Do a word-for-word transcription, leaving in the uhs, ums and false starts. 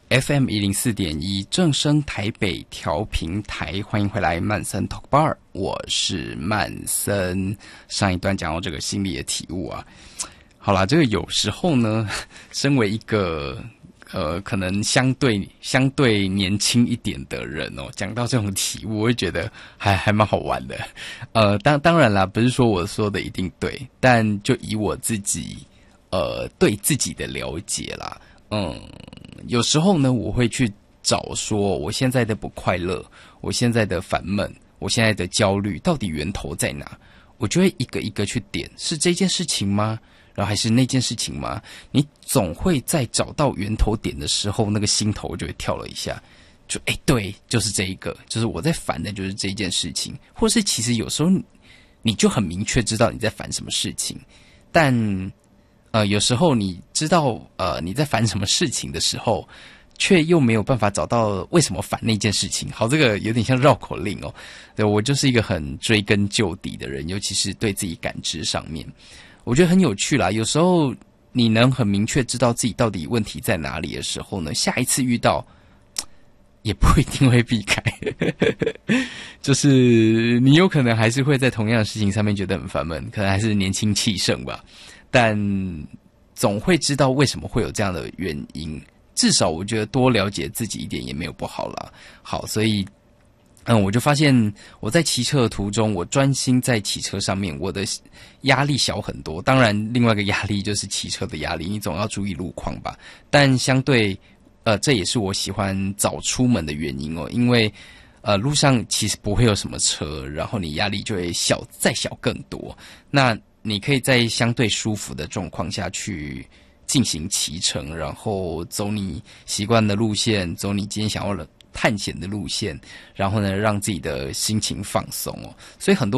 F M 一零四点一正声台北调频台，欢迎回来曼森 Talk Bar， 我是曼森。上一段讲到这个心理的体悟啊，好啦，这个有时候呢，身为一个呃可能相对相对年轻一点的人哦，讲到这种体悟，我会觉得还还蛮好玩的。呃，当当然啦，不是说我说的一定对，但就以我自己呃对自己的了解啦。嗯，有时候呢，我会去找说，我现在的不快乐，我现在的烦闷，我现在的焦虑，到底源头在哪？我就会一个一个去点，是这件事情吗？然后还是那件事情吗？你总会在找到源头点的时候，那个心头就会跳了一下，就哎，对，就是这一个，就是我在烦的，就是这件事情，或是其实有时候你就很明确知道你在烦什么事情，但。呃，有时候你知道呃你在烦什么事情的时候，却又没有办法找到为什么烦那件事情。好，这个有点像绕口令哦。对，我就是一个很追根究底的人，尤其是对自己感知上面，我觉得很有趣啦。有时候你能很明确知道自己到底问题在哪里的时候呢，下一次遇到也不一定会避开，就是你有可能还是会在同样的事情上面觉得很烦闷，可能还是年轻气盛吧。但总会知道为什么会有这样的原因，至少我觉得多了解自己一点也没有不好啦。好，所以嗯，我就发现我在骑车的途中，我专心在骑车上面，我的压力小很多。当然，另外一个压力就是骑车的压力，你总要注意路况吧。但相对，呃，这也是我喜欢早出门的原因哦，因为呃路上其实不会有什么车，然后你压力就会小再小更多。那你可以在相对舒服的状况下去进行骑乘，然后走你习惯的路线，走你今天想要探险的路线，然后呢，让自己的心情放松哦。所以很多